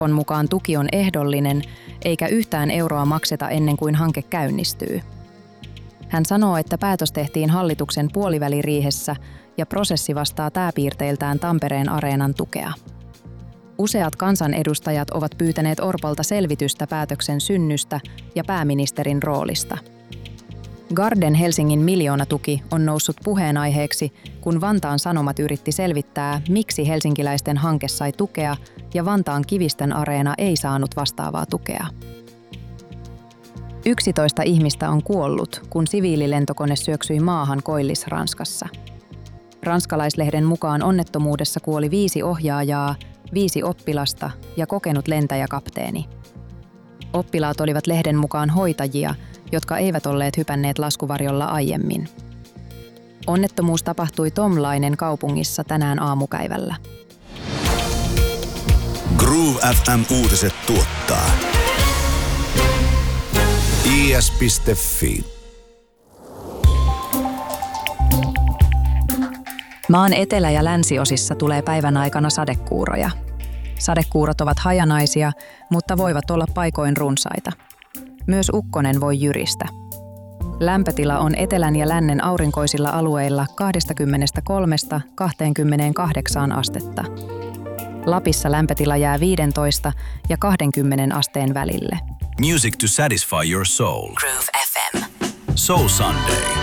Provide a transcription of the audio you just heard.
On mukaan tuki on ehdollinen, eikä yhtään euroa makseta ennen kuin hanke käynnistyy. Hän sanoo, että päätös tehtiin hallituksen puoliväliriihessä ja prosessi vastaa pääpiirteiltään Tampereen Areenan tukea. Useat kansanedustajat ovat pyytäneet Orpolta selvitystä päätöksen synnystä ja pääministerin roolista. Garden Helsingin miljoonatuki on noussut puheenaiheeksi, kun Vantaan Sanomat yritti selvittää, miksi helsinkiläisten hanke sai tukea ja Vantaan Kivistön Areena ei saanut vastaavaa tukea. 11 ihmistä on kuollut, kun siviililentokone syöksyi maahan Koillis-Ranskassa. Ranskalaislehden mukaan onnettomuudessa kuoli 5 ohjaajaa, 5 oppilasta ja kokenut lentäjäkapteeni. Oppilaat olivat lehden mukaan hoitajia, jotka eivät olleet hypänneet laskuvarjolla aiemmin. Onnettomuus tapahtui Tomlainen kaupungissa tänään aamupäivällä. Groove FM uutiset tuottaa is.fi. Maan etelä- ja länsiosissa tulee päivän aikana sadekuuroja. Sadekuurot ovat hajanaisia, mutta voivat olla paikoin runsaita. Myös ukkonen voi jyristä. Lämpötila on etelän ja lännen aurinkoisilla alueilla 23–28 astetta. Lapissa lämpötila jää 15 ja 20 asteen välille. Music to satisfy your soul. Groove FM. Soul Sunday.